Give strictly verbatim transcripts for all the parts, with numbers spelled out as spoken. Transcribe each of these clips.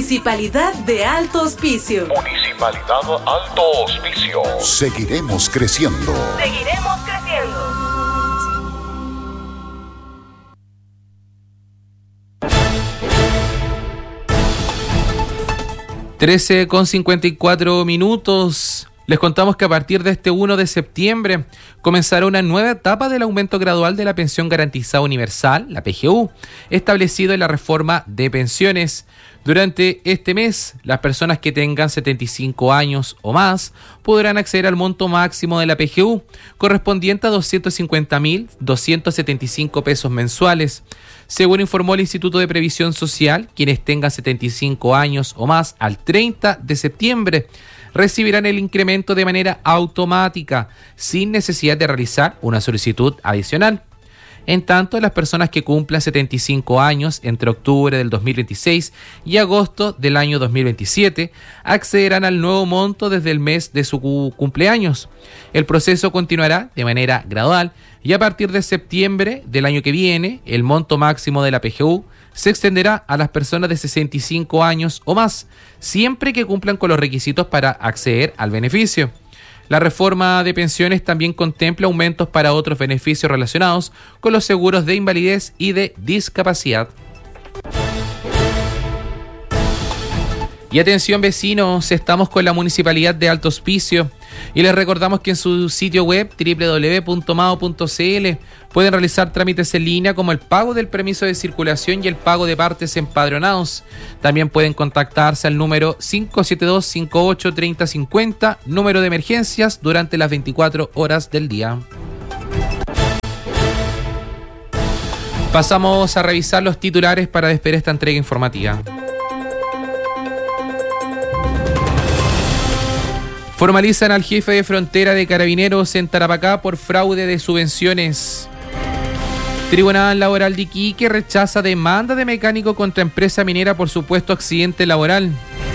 Municipalidad de Alto Hospicio. Municipalidad Alto Hospicio. Seguiremos creciendo. Seguiremos creciendo. trece con cincuenta y cuatro minutos. Les contamos que a partir de este primero de septiembre comenzará una nueva etapa del aumento gradual de la pensión garantizada universal, la P G U, establecido en la reforma de pensiones. Durante este mes, las personas que tengan setenta y cinco años o más podrán acceder al monto máximo de la P G U, correspondiente a doscientos cincuenta mil doscientos setenta y cinco pesos mensuales. Según informó el Instituto de Previsión Social, quienes tengan setenta y cinco años o más al treinta de septiembre recibirán el incremento de manera automática, sin necesidad de realizar una solicitud adicional. En tanto, las personas que cumplan setenta y cinco años entre octubre del dos mil veintiséis y agosto del año dos mil veintisiete accederán al nuevo monto desde el mes de su cumpleaños. El proceso continuará de manera gradual y a partir de septiembre del año que viene, el monto máximo de la P G U se extenderá a las personas de sesenta y cinco años o más, siempre que cumplan con los requisitos para acceder al beneficio. La reforma de pensiones también contempla aumentos para otros beneficios relacionados con los seguros de invalidez y de discapacidad. Y atención vecinos, estamos con la Municipalidad de Alto Hospicio y les recordamos que en su sitio web doble u doble u doble u punto mao punto c l pueden realizar trámites en línea como el pago del permiso de circulación y el pago de partes empadronados. También pueden contactarse al número cinco siete dos, cinco ocho, tres cero cinco cero, número de emergencias durante las veinticuatro horas del día. Pasamos a revisar los titulares para despedir esta entrega informativa. Formalizan al jefe de frontera de Carabineros en Tarapacá por fraude de subvenciones. Tribunal Laboral de Iquique rechaza demanda de mecánico contra empresa minera por supuesto accidente laboral.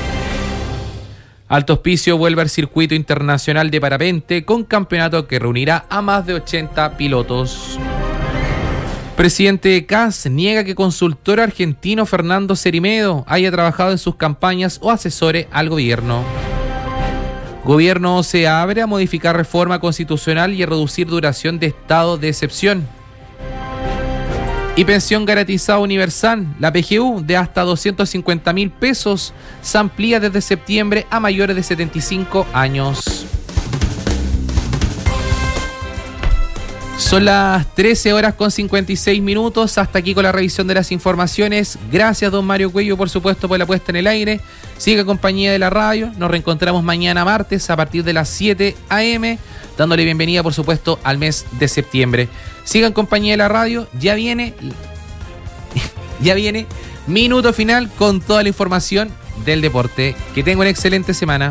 Alto Hospicio vuelve al circuito internacional de parapente con campeonato que reunirá a más de ochenta pilotos. Presidente C A S niega que consultor argentino Fernando Cerimedo haya trabajado en sus campañas o asesore al gobierno. Gobierno se abre a modificar reforma constitucional y a reducir duración de estado de excepción. Y pensión garantizada universal, la P G U de hasta doscientos cincuenta mil pesos, se amplía desde septiembre a mayores de setenta y cinco años. Son las trece horas con cincuenta y seis minutos. Hasta aquí con la revisión de las informaciones. Gracias, don Mario Cuello, por supuesto, por la puesta en el aire. Siga compañía de la radio. Nos reencontramos mañana martes a partir de las siete a eme, dándole bienvenida, por supuesto, al mes de septiembre. Sigan compañía de la radio. Ya viene, ya viene minuto final con toda la información del deporte. Que tenga una excelente semana.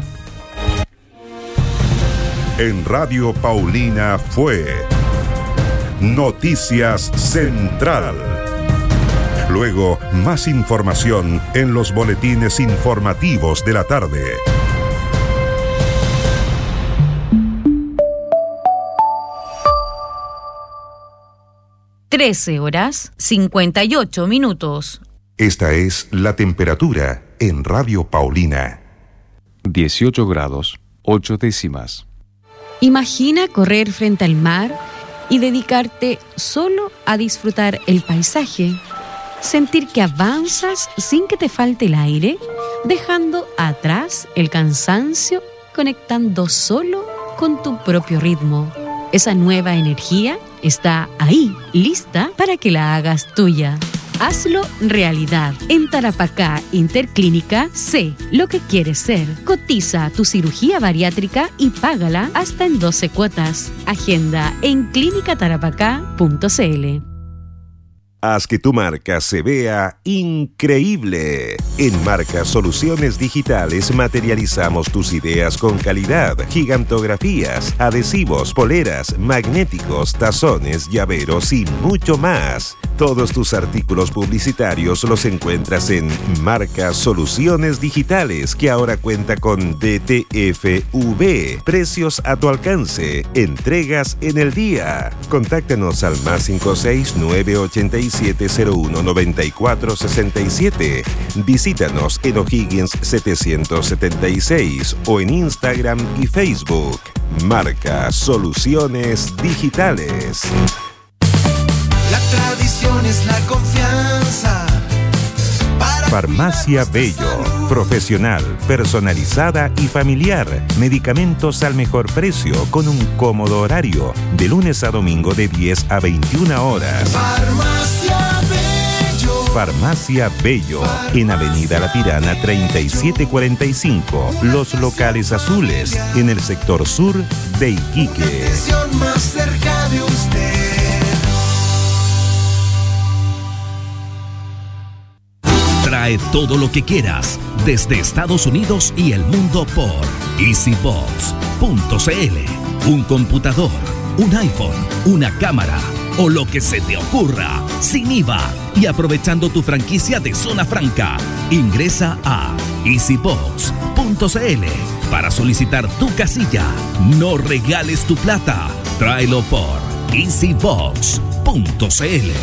En Radio Paulina fue Noticias Central. Luego, más información en los boletines informativos de la tarde. trece horas cincuenta y ocho minutos. Esta es la temperatura en Radio Paulina. dieciocho grados, ocho décimas. Imagina correr frente al mar y dedicarte solo a disfrutar el paisaje. Sentir que avanzas sin que te falte el aire, dejando atrás el cansancio, conectando solo con tu propio ritmo. Esa nueva energía está ahí, lista para que la hagas tuya. Hazlo realidad. En Tarapacá Interclínica, sé lo que quieres ser. Cotiza tu cirugía bariátrica y págala hasta en doce cuotas. Agenda en clínica tarapacá punto c l. Haz que tu marca se vea increíble. En Marca Soluciones Digitales materializamos tus ideas con calidad. Gigantografías, adhesivos, poleras, magnéticos, tazones, llaveros y mucho más. Todos tus artículos publicitarios los encuentras en Marca Soluciones Digitales, que ahora cuenta con D T F V. Precios a tu alcance. Entregas en el día. Contáctanos al más cinco seis nueve ochenta y seis siete cero uno, nueve cuatro seis siete. Visítanos en O'Higgins setecientos setenta y seis o en Instagram y Facebook. Marca Soluciones Digitales. La tradición es la confianza. Farmacia Bello, profesional, personalizada y familiar. Medicamentos al mejor precio con un cómodo horario, de lunes a domingo de diez a veintiuna horas. Farmacia Bello. Farmacia Bello, en Avenida La Pirana treinta y siete cuarenta y cinco, Los Locales Azules, en el sector sur de Iquique. Atención más cerca de usted. Trae todo lo que quieras desde Estados Unidos y el mundo por easy box punto c l. Un computador, un iPhone, una cámara o lo que se te ocurra, sin I V A y aprovechando tu franquicia de Zona Franca. Ingresa a easy box punto c l para solicitar tu casilla. No regales tu plata. Tráelo por easy box punto c l.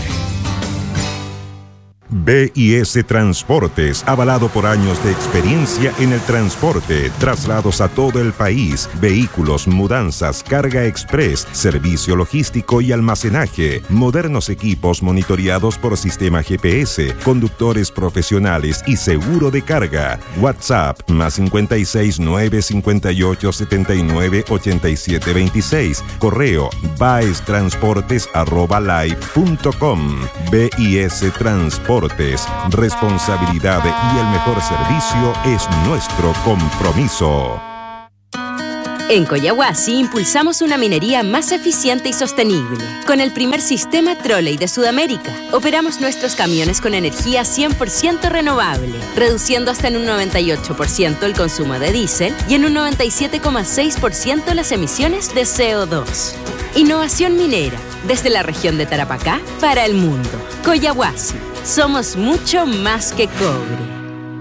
B I S Transportes, avalado por años de experiencia en el transporte, traslados a todo el país, vehículos, mudanzas, carga express, servicio logístico y almacenaje, modernos equipos monitoreados por sistema G P S, conductores profesionales y seguro de carga. WhatsApp más cincuenta y seis, nueve cincuenta y ocho, setenta y nueve, ochenta y siete veintiséis. Correo baestransportes arroba live punto com. B I S Transportes. Responsabilidad y el mejor servicio es nuestro compromiso. En Collahuasi impulsamos una minería más eficiente y sostenible. Con el primer sistema Trolley de Sudamérica, operamos nuestros camiones con energía cien por ciento renovable, reduciendo hasta en un noventa y ocho por ciento el consumo de diésel y en un noventa y siete coma seis por ciento las emisiones de C O dos. Innovación minera, desde la región de Tarapacá para el mundo. Collahuasi, somos mucho más que cobre.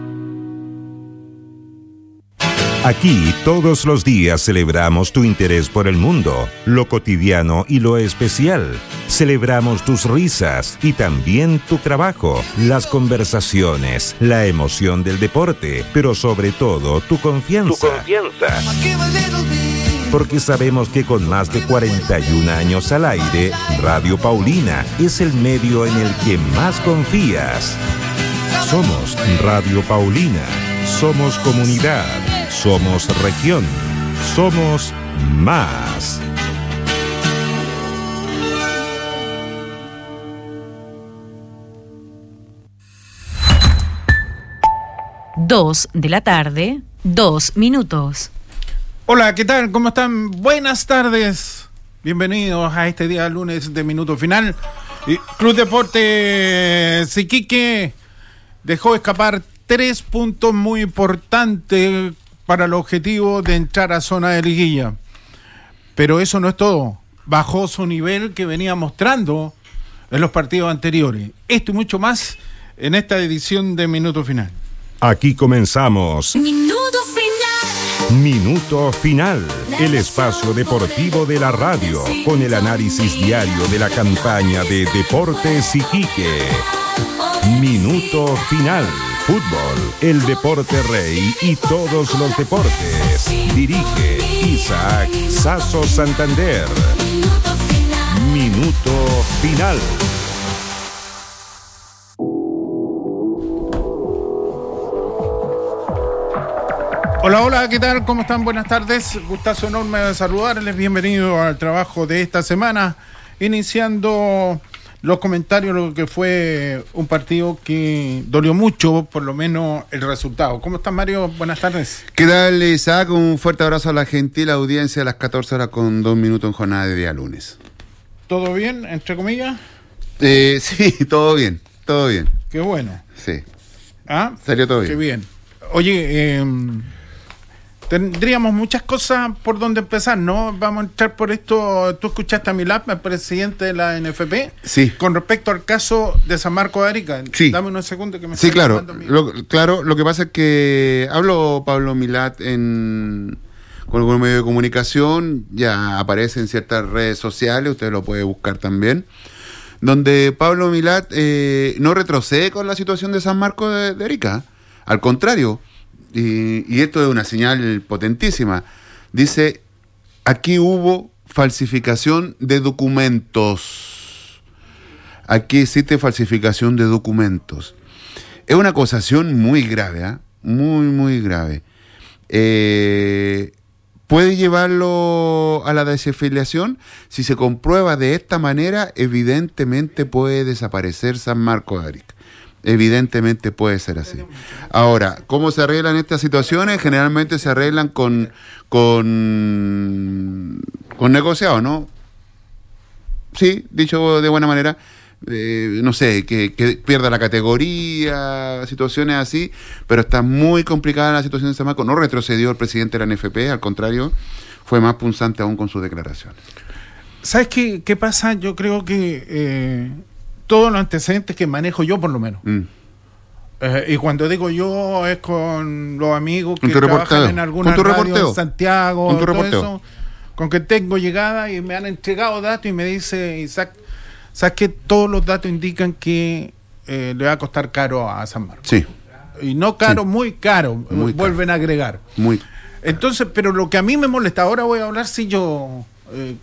Aquí todos los días celebramos tu interés por el mundo, lo cotidiano y lo especial. Celebramos tus risas y también tu trabajo, las conversaciones, la emoción del deporte, pero sobre todo tu confianza. Tu confianza. Porque sabemos que con más de cuarenta y un años al aire, Radio Paulina es el medio en el que más confías. Somos Radio Paulina, somos comunidad, somos región, somos más. Dos de la tarde, dos minutos. Hola, ¿qué tal? ¿Cómo están? Buenas tardes. Bienvenidos a este día lunes de Minuto Final. Y Club Deportes Iquique dejó escapar tres puntos muy importantes para el objetivo de entrar a zona de liguilla. Pero eso no es todo. Bajó su nivel que venía mostrando en los partidos anteriores. Esto y mucho más en esta edición de Minuto Final. Aquí comenzamos. Minuto Final. Minuto Final, el espacio deportivo de la radio, con el análisis diario de la campaña de Deportes Iquique. Minuto Final, fútbol, el deporte rey y todos los deportes. Dirige Isaac Sasso Santander. Minuto Final. Hola, hola, ¿qué tal? ¿Cómo están? Buenas tardes. Gustazo enorme de saludarles. Bienvenido al trabajo de esta semana. Iniciando los comentarios, lo que fue un partido que dolió mucho, por lo menos el resultado. ¿Cómo estás, Mario? Buenas tardes. ¿Qué tal, Isaac? Un fuerte abrazo a la gentil audiencia a las catorce horas con dos minutos en jornada de día lunes. ¿Todo bien, entre comillas? Eh, sí, todo bien, todo bien. Qué bueno. Sí. ¿Ah? Salió todo bien. Qué bien. Oye, eh... tendríamos muchas cosas por donde empezar, ¿no? Vamos a entrar por esto. Tú escuchaste a Milap, el presidente de la N F P. Sí. Con respecto al caso de San Marcos de Arica. Sí. Dame unos segundos que me Sí, está claro. Lo, claro, lo que pasa es que habló Pablo Milat en con algún medio de comunicación, ya aparece en ciertas redes sociales, usted lo puede buscar también, donde Pablo Milat eh, no retrocede con la situación de San Marcos de, de Arica. Al contrario, y, y esto es una señal potentísima, dice, aquí hubo falsificación de documentos. Aquí existe falsificación de documentos. Es una acusación muy grave, ¿eh? Muy, muy grave. Eh... ¿Puede llevarlo a la desafiliación? Si se comprueba de esta manera, evidentemente puede desaparecer San Marcos de Arica. Evidentemente puede ser así. Ahora, ¿cómo se arreglan estas situaciones? Generalmente se arreglan con con, con negociado, ¿no? Sí, dicho de buena manera. Eh, no sé, que, que pierda la categoría, situaciones así, pero está muy complicada la situación de San Marcos. No retrocedió el presidente de la N F P, al contrario, fue más punzante aún con sus declaraciones. ¿Sabes qué, qué pasa? Yo creo que eh, todos los antecedentes que manejo yo, por lo menos, mm. eh, y cuando digo yo es con los amigos que trabajan en alguna radio en Santiago, con tu todo reporteo. eso, con que tengo llegada y me han entregado datos y me dice Isaac, ¿sabes que todos los datos indican que eh, le va a costar caro a San Marcos? Sí. Y no caro, sí. muy caro, muy vuelven caro. a agregar. Muy. Entonces, pero lo que a mí me molesta, ahora voy a hablar si yo... Eh,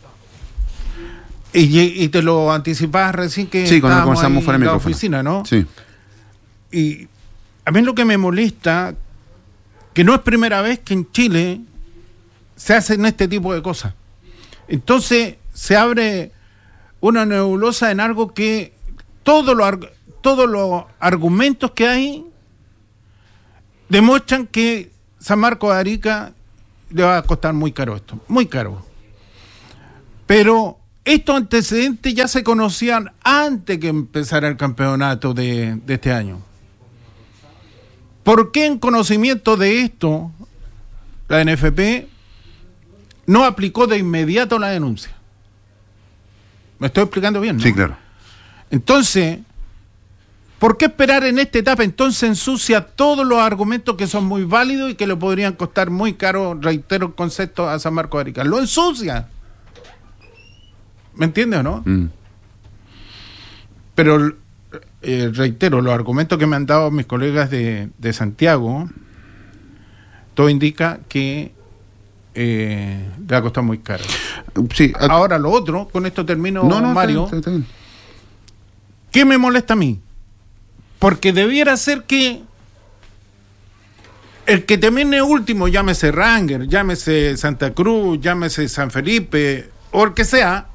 y, y te lo anticipabas recién que sí, cuando estábamos conversamos ahí fuera en de la micrófono. oficina, ¿no? Sí. Y a mí lo que me molesta, que no es primera vez que en Chile se hacen este tipo de cosas. Entonces, se abre una nebulosa en algo que todos los, todos los argumentos que hay demuestran que San Marcos de Arica le va a costar muy caro esto, muy caro. Pero estos antecedentes ya se conocían antes que empezara el campeonato de, de este año. ¿Por qué en conocimiento de esto la N F P no aplicó de inmediato la denuncia? ¿Me estoy explicando bien, no? Sí, claro. Entonces, ¿por qué esperar en esta etapa? Entonces ensucia todos los argumentos que son muy válidos y que le podrían costar muy caro, reitero el concepto, a San Marcos de Arica. Lo ensucia. ¿Me entiendes o no? Mm. Pero, eh, reitero, los argumentos que me han dado mis colegas de, de Santiago, todo indica que Eh, le va a costar muy caro. Sí, a... Ahora lo otro, con esto termino, no, no, Mario. está bien, está bien. ¿Qué me molesta a mí? Porque debiera ser que el que termine último, llámese Ranger, llámese Santa Cruz, llámese San Felipe, o el que sea,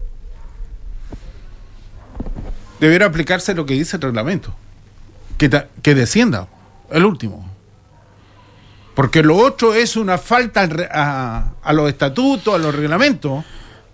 debiera aplicarse lo que dice el reglamento. Que, ta- que descienda el último. Porque lo otro es una falta al re- a, a los estatutos, a los reglamentos.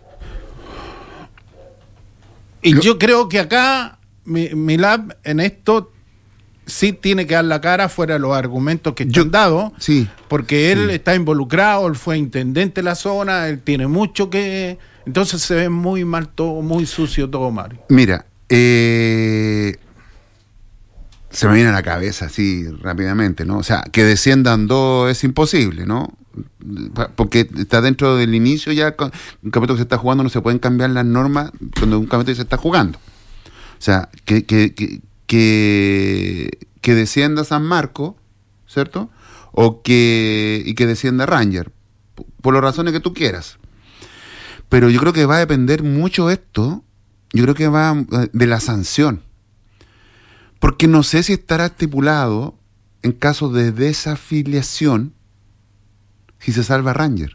Y lo... yo creo que acá mi, mi lab en esto sí tiene que dar la cara fuera de los argumentos que yo han dado. Sí. Porque él sí. está involucrado, él fue intendente de la zona, él tiene mucho que... Entonces se ve muy mal todo, muy sucio todo, Mario. Mira, eh... se me viene a la cabeza así rápidamente, ¿no? O sea, que desciendan dos es imposible, ¿no? Porque está dentro del inicio ya, un campeonato que se está jugando no se pueden cambiar las normas cuando un campeonato se está jugando. O sea, que, que, que, que, que descienda San Marcos, ¿cierto? O que, y que descienda Ranger, por las razones que tú quieras. Pero yo creo que va a depender mucho esto, yo creo que va de la sanción. Porque no sé si estará estipulado en caso de desafiliación si se salva Ranger.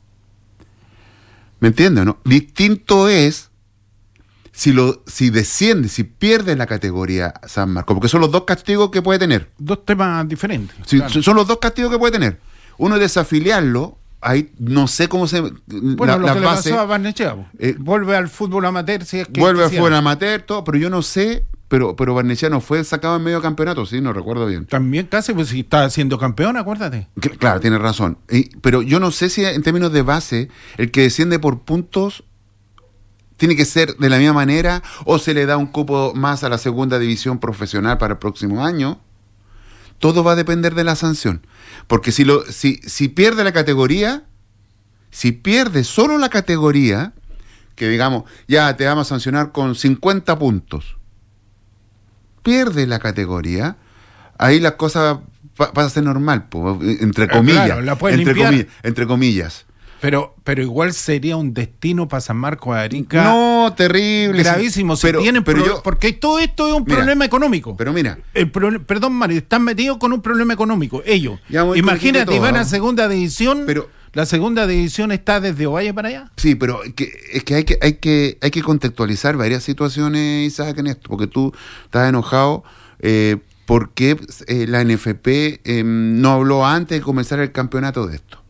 ¿Me entiendes, no? Distinto es si lo si desciende, si pierde la categoría San Marcos, porque son los dos castigos que puede tener. Dos temas diferentes. Sí, claro. Son los dos castigos que puede tener. Uno es desafiliarlo, ahí no sé cómo se... Bueno, la, lo que le pasó a Barnechea, eh, vuelve al fútbol amateur si es que... Vuelve al fútbol amateur, todo, pero yo no sé... Pero, pero Barnechea no fue sacado en medio campeonato, sí, no recuerdo bien. También casi, pues si está siendo campeón, acuérdate. Claro, tienes razón. Y, pero yo no sé si en términos de base, el que desciende por puntos tiene que ser de la misma manera o se le da un cupo más a la segunda división profesional para el próximo año. Todo va a depender de la sanción. Porque si, lo, si, si pierde la categoría, si pierde solo la categoría, que digamos, ya te vamos a sancionar con cincuenta puntos, pierde la categoría, ahí las cosas pa- pasa a ser normal, po, entre comillas, claro, la pueden entre, limpiar. comillas entre comillas. Pero, pero igual sería un destino para San Marcos de Arica. No, terrible. Gravísimo. Si pero, tienen pero pro- yo, porque todo esto es un mira, problema económico. Pero mira. El pro- perdón, Mario, están metidos con un problema económico. Ellos. Imagínate, todo, van ¿no? a segunda división. Pero, la segunda división está desde Ovalle para allá. Sí, pero que, es que hay que hay que hay que contextualizar varias situaciones, Isaac, en esto, porque tú estás enojado eh, porque eh, la N F P eh, no habló antes de comenzar el campeonato de esto.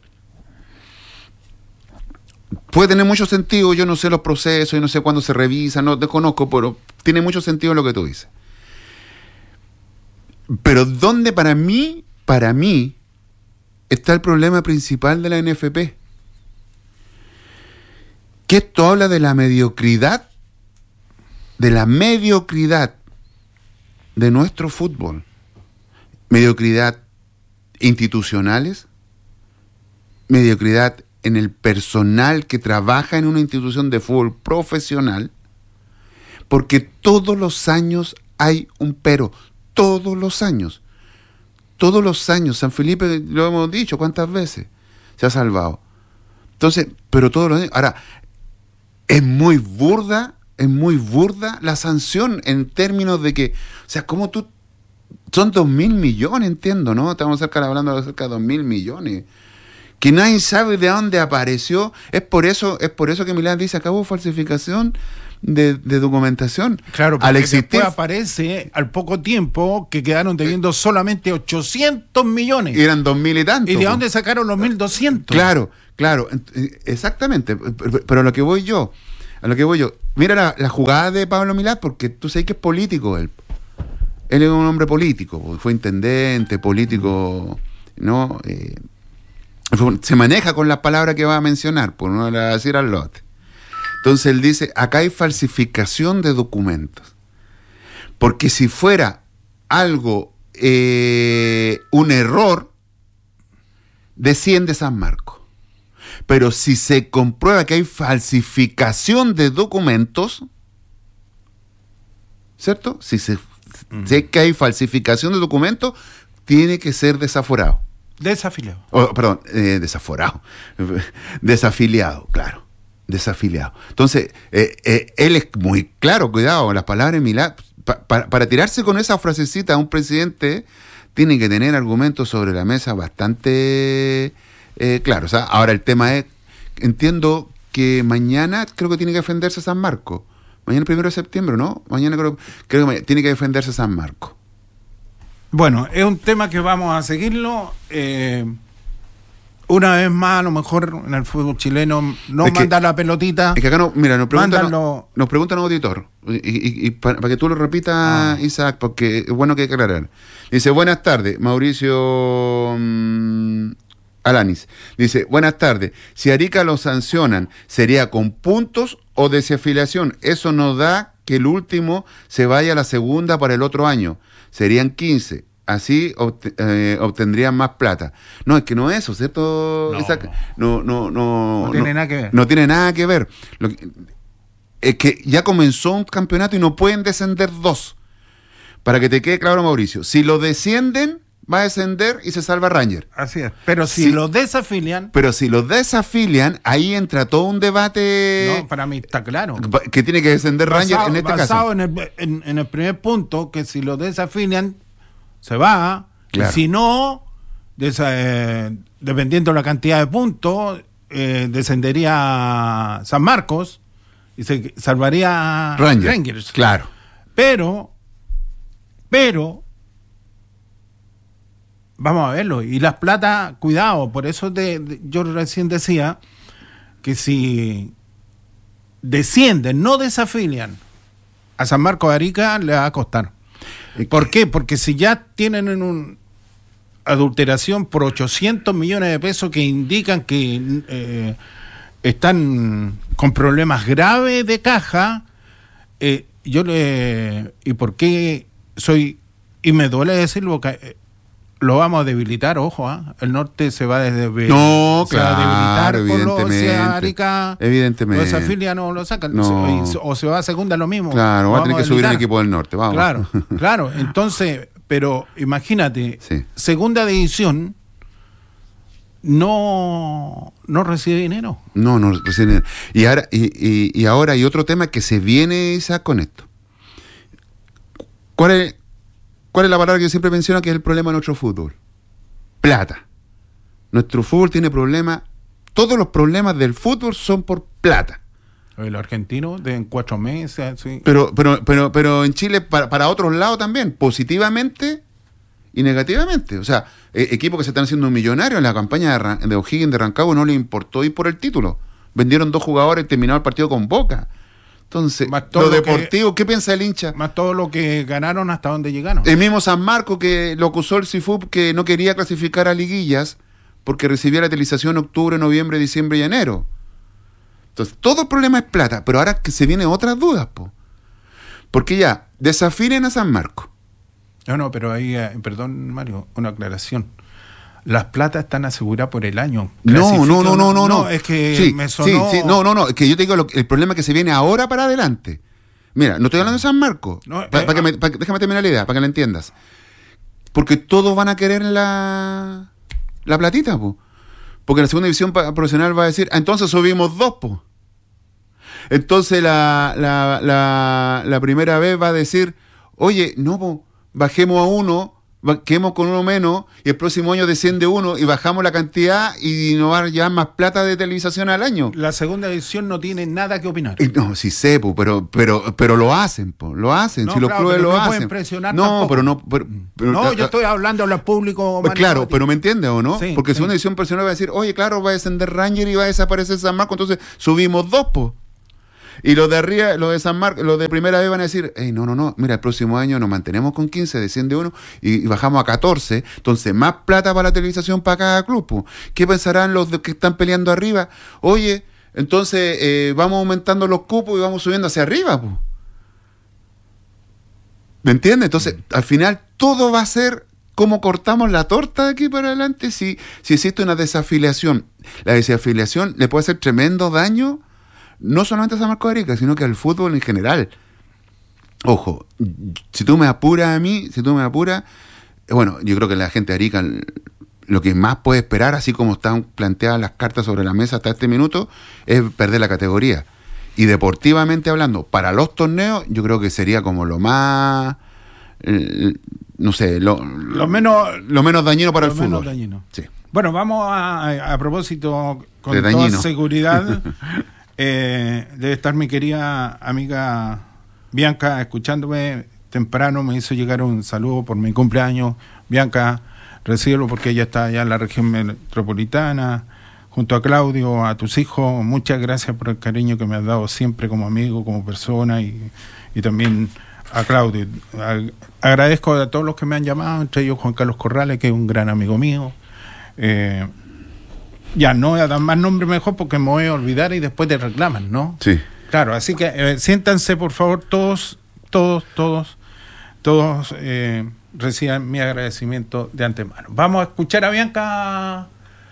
Puede tener mucho sentido, yo no sé los procesos, yo no sé cuándo se revisan, no desconozco, pero tiene mucho sentido lo que tú dices. Pero ¿dónde para mí, para mí, está el problema principal de la N F P? Que esto habla de la mediocridad, de la mediocridad de nuestro fútbol. Mediocridad institucionales, mediocridad en el personal que trabaja en una institución de fútbol profesional, porque todos los años hay un pero, todos los años, todos los años, San Felipe, lo hemos dicho cuántas veces, se ha salvado. Entonces, pero todos los años, ahora, es muy burda, es muy burda la sanción en términos de que, o sea, como tú, son dos mil millones, entiendo, ¿no? Estamos cerca, hablando de cerca de dos mil millones. Que nadie sabe de dónde apareció. Es por eso, es por eso que Milán dice, acabó falsificación de, de documentación. Claro, porque al existir, después aparece al poco tiempo que quedaron debiendo solamente ochocientos millones. Y eran dos mil y tanto. ¿Y de dónde sacaron los mil doscientos? Claro, claro, exactamente. Pero a lo que voy yo, a lo que voy yo, mira la, la jugada de Pablo Milán, porque tú sabes que es político él. Él es un hombre político, fue intendente, político, ¿no? Eh, se maneja con las palabras que va a mencionar, por no decir al lote. Entonces él dice, acá hay falsificación de documentos. Porque si fuera algo, eh, un error, desciende San Marcos. Pero si se comprueba que hay falsificación de documentos, ¿cierto? Si se uh-huh. si que hay falsificación de documentos, tiene que ser desaforado. Desafiliado. Oh, perdón, eh, desaforado. Desafiliado, claro. Desafiliado. Entonces, eh, eh, él es muy claro, cuidado, las palabras de Milán. Pa, pa, para tirarse con esa frasecita a un presidente, tiene que tener argumentos sobre la mesa bastante eh, claros. ¿Ah? Ahora, el tema es, entiendo que mañana creo que tiene que defenderse San Marcos. Mañana, primero de septiembre, ¿no? Mañana creo, creo que tiene que defenderse San Marcos. Bueno, es un tema que vamos a seguirlo. Eh, una vez más, a lo mejor en el fútbol chileno, no manda la pelotita. Es que acá no, mira, nos preguntan, mándalo. nos preguntan un auditor, y, y, y para, para que tú lo repitas, ah. Isaac, porque es bueno que hay que aclarar. Dice, buenas tardes, Mauricio mmm, Alanis. Dice, buenas tardes, si Arica lo sancionan, ¿sería con puntos o desafiliación? Eso nos da que el último se vaya a la segunda para el otro año. Serían quince. Así obt- eh, obtendrían más plata. No, es que no es eso, ¿cierto? No, Isaac? no, no, no, no tiene no, nada que ver. No tiene nada que ver. Lo que, es que ya comenzó un campeonato y no pueden descender dos. Para que te quede claro, Mauricio, si lo descienden, va a descender y se salva Ranger. Así es. Pero si sí, lo desafilian... Pero si lo desafilian, ahí entra todo un debate... No, para mí está claro. Que tiene que descender Ranger basado, en este basado caso. En el, en, en el primer punto, que si lo desafilian, se va. Claro. Y si no, desa, eh, dependiendo de la cantidad de puntos, eh, descendería San Marcos y se salvaría Ranger. Rangers. Claro. Pero, pero... Vamos a verlo. Y las plata, cuidado, por eso de, de, yo recién decía que si descienden, no desafilian a San Marcos de Arica, le va a costar. ¿Por qué? Porque si ya tienen en un adulteración por ochocientos millones de pesos que indican que eh, están con problemas graves de caja, eh, yo le... ¿Y por qué soy... Y me duele decirlo, porque... lo vamos a debilitar, ojo, ¿eh? El norte se va a debilitar. No, se claro, va a debilitar evidentemente. por los Arica, Evidentemente. los afiliados no lo sacan. No. O, o se va a segunda lo mismo. Claro, va a tener que subir el equipo del norte, vamos. Claro, claro. Entonces, pero imagínate, sí. segunda división no, no recibe dinero. No, no recibe dinero. Y ahora, y, y, y ahora hay otro tema que se viene, Isaac, con esto. ¿Cuál es, ¿Cuál es la palabra que yo siempre menciono que es el problema de nuestro fútbol? Plata. Nuestro fútbol tiene problemas. Todos los problemas del fútbol son por plata. El argentino de en cuatro meses. Sí. Pero, pero, pero, pero en Chile, para, para otros lados también, positivamente y negativamente. O sea, eh, equipos que se están haciendo millonarios en la campaña de, de O'Higgins de Rancagua no les importó ir por el título. Vendieron dos jugadores y terminaron el partido con Boca. Entonces, lo, lo deportivo, que, ¿qué piensa el hincha? Más todo lo que ganaron hasta donde llegaron. El mismo San Marco que lo acusó el C I F U P que no quería clasificar a liguillas porque recibía la televisación en octubre, noviembre, diciembre y enero. Entonces, todo el problema es plata, pero ahora que se vienen otras dudas, po. Porque ya, desafinen a San Marco. No, no, pero ahí, eh, perdón, Mario, una aclaración. Las platas están aseguradas por el año. No, no, no, no, no, no. Es que sí, me sonó... Sí, sí, no, no, no. Es que yo te digo lo, el problema que se viene ahora para adelante. Mira, no estoy hablando de San Marco. No, pa, eh, pa que me, pa, déjame terminar la idea, para que la entiendas. Porque todos van a querer la, la platita, po. Porque la segunda división profesional va a decir, ah, entonces subimos dos, po. Entonces la, la, la, la primera vez va a decir, oye, no, po, bajemos a uno, quedemos con uno menos, y el próximo año desciende uno, y bajamos la cantidad, y nos va a llevar más plata de televisación al año. La segunda división no tiene nada que opinar. No, sí sé, po, pero, pero, pero lo hacen, po, lo hacen, no, si los claro, clubes lo no hacen. No, tampoco. pero no... Pero, pero, no, yo estoy hablando al público. Pues claro, pero ¿me entiendes o no? Sí, Porque sí. segunda división profesional va a decir, oye, claro, va a descender Ranger y va a desaparecer San Marco, entonces subimos dos, po. Y los de arriba, los de San Marcos, los de primera vez van a decir, hey, no, no, no, mira, el próximo año nos mantenemos con quince, desciende uno y, y bajamos a catorce, entonces más plata para la televisación para cada club, po. ¿Qué pensarán los de que están peleando arriba? Oye, entonces eh, vamos aumentando los cupos y vamos subiendo hacia arriba, po. ¿Me entiendes? Entonces, al final, todo va a ser cómo cortamos la torta de aquí para adelante si, si existe una desafiliación. La desafiliación le puede hacer tremendo daño no solamente a San Marcos de Arica, sino que al fútbol en general. Ojo, si tú me apuras a mí, si tú me apuras, bueno, yo creo que la gente de Arica lo que más puede esperar, así como están planteadas las cartas sobre la mesa hasta este minuto, es perder la categoría. Y deportivamente hablando, para los torneos, yo creo que sería como lo más, eh, no sé, lo, lo menos lo menos dañino para el menos fútbol. Dañino. Sí. Bueno, vamos a, a, a propósito, con de toda dañino. seguridad, eh, debe estar mi querida amiga Bianca escuchándome temprano, me hizo llegar un saludo por mi cumpleaños. Bianca, recíbelo porque ella está allá en la región metropolitana, junto a Claudio, a tus hijos. Muchas gracias por el cariño que me has dado siempre como amigo, como persona, y, y también a Claudio. A, agradezco a todos los que me han llamado, entre ellos Juan Carlos Corrales, que es un gran amigo mío. Eh, ya no voy a dar más nombres mejor porque me voy a olvidar y después te reclaman, ¿no? Sí. Claro, así que eh, siéntanse por favor todos, todos, todos, todos eh, reciban mi agradecimiento de antemano. Vamos a escuchar a Bianca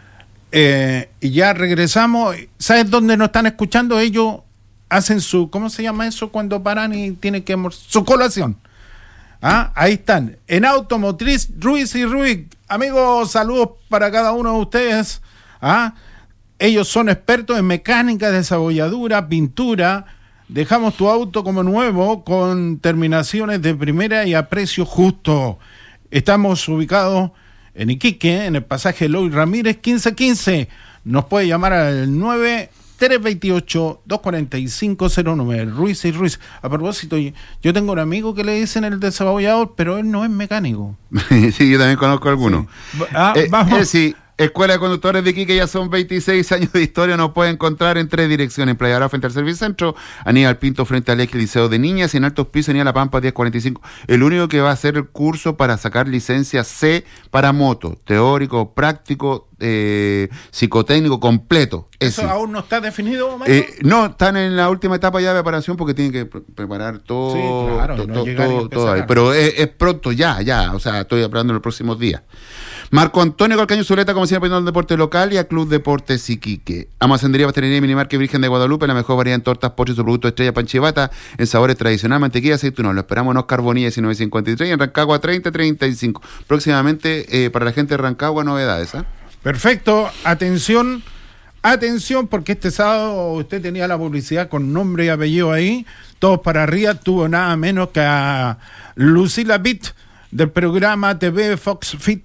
eh, y ya regresamos. ¿Sabes dónde nos están escuchando? Ellos hacen su, ¿cómo se llama eso? Cuando paran y tienen que almorzar, su colación. ¿Ah? Ahí están, en Automotriz Ruiz y Ruiz. Amigos, saludos para cada uno de ustedes. ¿Ah? Ellos son expertos en mecánica, desabolladura, pintura. Dejamos tu auto como nuevo con terminaciones de primera y a precio justo. Estamos ubicados en Iquique, en el pasaje Eloy Ramírez quince quince. Nos puede llamar al nueve tres dos ocho, dos cuatro cinco cero nueve. Ruiz y Ruiz. A propósito, yo tengo un amigo que le dicen el desabollador, pero él no es mecánico. Sí, yo también conozco a algunos. Sí. Ah, eh, vamos. Eh, sí. Escuela de Conductores de Iquique, ya son veintiséis años de historia, nos puede encontrar en tres direcciones: en Playa Brava frente al Servicentro, Aníbal Pinto frente al Ex Liceo de Niñas, y en Altos Pisos, Aníbal La Pampa diez cuarenta y cinco. El único que va a hacer el curso para sacar licencia C para moto, teórico, práctico, eh, psicotécnico completo. ¿Eso Ese. aún no está definido, Mario? Eh, no, están en la última etapa ya de preparación porque tienen que pre- preparar todo, Sí, claro, to- no to- llegar y todo, empezar. todo ahí. Pero es, es pronto ya, ya, o sea, estoy hablando en los próximos días. Marco Antonio Calcaño Zuleta, como siempre, el deporte local y a Club Deportes Iquique. Almacenería, Pastelería y Minimarket Virgen de Guadalupe, la mejor variedad en tortas, postres y su producto estrella panchivata, en sabores tradicional, mantequilla, aceituna. Lo esperamos en Oscar Bonilla diecinueve cincuenta y tres y en Rancagua treinta treinta y cinco. Próximamente, eh, para la gente de Rancagua, novedades, ¿ah? Perfecto, atención, atención, porque este sábado usted tenía la publicidad con nombre y apellido ahí, todos para arriba, tuvo nada menos que a Lucila Pitt del programa T V Fox Fit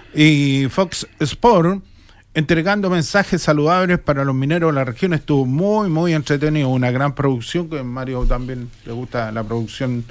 y Fox Sport, entregando mensajes saludables para los mineros de la región. Estuvo muy, muy entretenido, una gran producción, que a Mario también le gusta la producción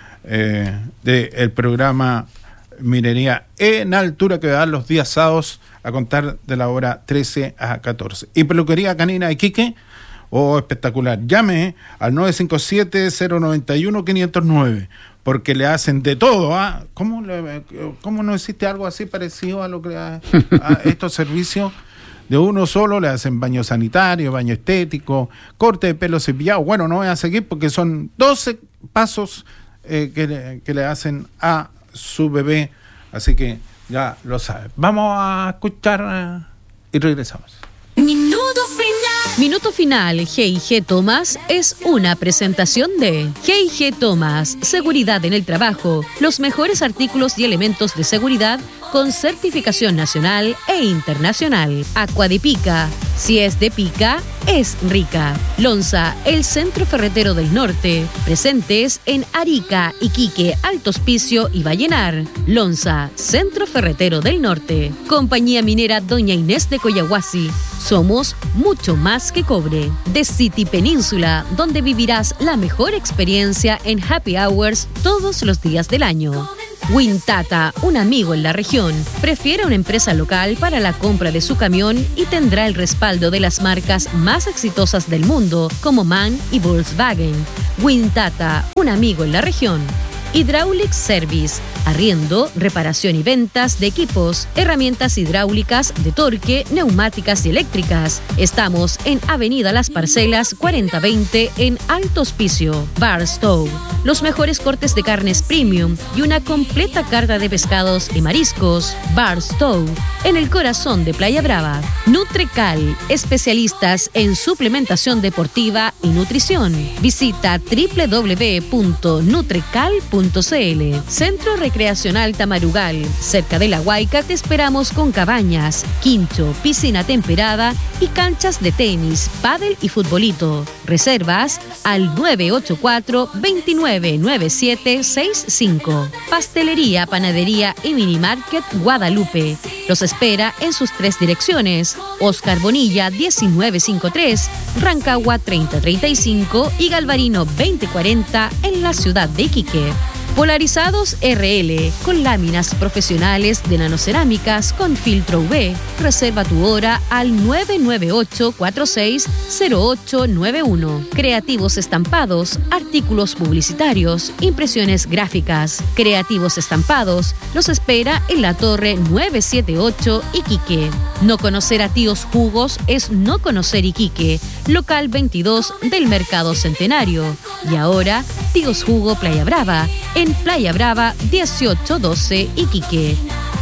eh, del programa Minería en Altura, que va a dar los días sábados a contar de la hora trece a catorce. Y Peluquería Canina de Iquique, oh, espectacular. Llame al nueve cinco siete, cero nueve uno, cinco cero nueve, porque le hacen de todo. ¿Ah? ¿Cómo, le, ¿Cómo no existe algo así parecido a lo que a, a estos servicios? De uno solo, le hacen baño sanitario, baño estético, corte de pelo cepillado. Bueno, no voy a seguir porque son doce pasos eh, que, le, que le hacen a su bebé, así que ya lo sabe. Vamos a escuchar uh, y regresamos. Minuto final. Minuto final. G y G Thomas es una presentación de G y G Thomas, seguridad en el trabajo, los mejores artículos y elementos de seguridad con certificación nacional e internacional. Aqua de Pica, si es de pica, es rica. Lonza, el centro ferretero del norte, presentes en Arica, Iquique, Alto Hospicio y Vallenar. Lonza, centro ferretero del norte. Compañía minera Doña Inés de Coyahuasi, somos mucho más que cobre. The City Península, donde vivirás la mejor experiencia en happy hours todos los días del año. Wintata, un amigo en la región, prefiere una empresa local para la compra de su camión y tendrá el respaldo de las marcas más exitosas del mundo como MAN y Volkswagen. Wintata, un amigo en la región. Hydraulic Service, arriendo, reparación y ventas de equipos, herramientas hidráulicas, de torque, neumáticas y eléctricas. Estamos en Avenida Las Parcelas cuarenta veinte en Alto Hospicio. Barstow, los mejores cortes de carnes premium y una completa carta de pescados y mariscos. Barstow, en el corazón de Playa Brava. Nutrecal, especialistas en suplementación deportiva y nutrición. Visita doble u doble u doble u punto nutrecal punto c l. Centro Recreacional Tamarugal, cerca de La Huayca te esperamos con cabañas, quincho, piscina temperada y canchas de tenis, pádel y futbolito. Reservas al nueve ocho cuatro, dos nueve nueve siete seis cinco. Pastelería, panadería y minimarket Guadalupe. Los espera en sus tres direcciones: Oscar Bonilla diecinueve cincuenta y tres, Rancagua treinta treinta y cinco y Galvarino veinte cuarenta en la ciudad de Iquique. Polarizados R L, con láminas profesionales de nanocerámicas con filtro U V. Reserva tu hora al nueve nueve ocho cuatro seis cero ocho nueve uno. Creativos estampados, artículos publicitarios, impresiones gráficas. Creativos estampados los espera en la Torre novecientos setenta y ocho Iquique. No conocer a Tíos Jugos es no conocer Iquique. Local veintidós del Mercado Centenario. Y ahora, Tíos Jugo Playa Brava, en Playa Brava dieciocho doce Iquique.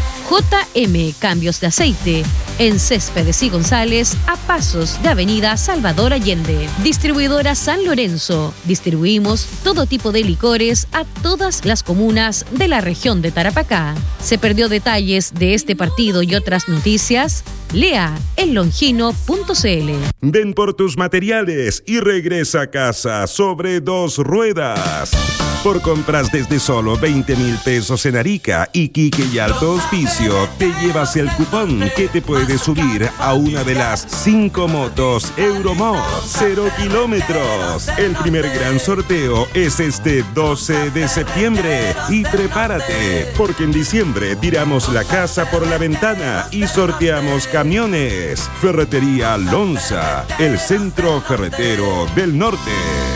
J M Cambios de Aceite, en Céspedes y González, a pasos de Avenida Salvador Allende. Distribuidora San Lorenzo, distribuimos todo tipo de licores a todas las comunas de la región de Tarapacá. ¿Se perdió detalles de este partido y otras noticias? Lea en longino punto c l. Ven por tus materiales y regresa a casa sobre dos ruedas. Por compras desde solo veinte mil pesos en Arica, Iquique y Alto Hospicio, te llevas el cupón que te puede subir a una de las cinco motos Euromod cero kilómetros. El primer gran sorteo es este doce de septiembre y prepárate, porque en diciembre tiramos la casa por la ventana y sorteamos camiones. Ferretería Lonza, el centro ferretero del norte.